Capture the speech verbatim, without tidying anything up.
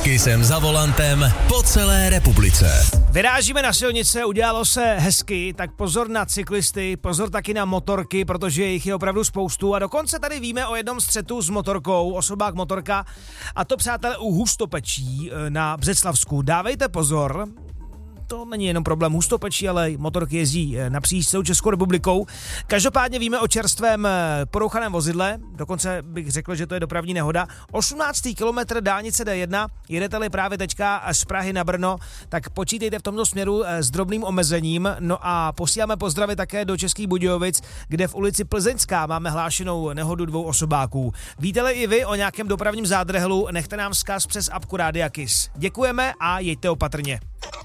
Kissem za volantem po celé republice. Vyrážíme na silnice, udělalo se hezky, tak pozor na cyklisty, pozor taky na motorky, protože jich je opravdu spoustu a dokonce tady víme o jednom střetu s motorkou, osobák motorka, a to, přátelé, u Hustopečí na Břeclavsku. Dávejte pozor. To není jenom problém Hustopečí, ale motorky jezdí napříč celou Českou republikou. Každopádně víme o čerstvém porouchaném vozidle, dokonce bych řekl, že to je dopravní nehoda. osmnáctý kilometr dálnice D jedna, jedete-li právě teďka z Prahy na Brno, tak počítejte v tomto směru s drobným omezením. No a posíláme pozdravy také do Českých Budějovic, kde v ulici Plzeňská máme hlášenou nehodu dvou osobáků. Víte-li i vy o nějakém dopravním zádrhelu, nechte nám vzkaz přes apku Rádia Kiss. Děkujeme a jeďte opatrně.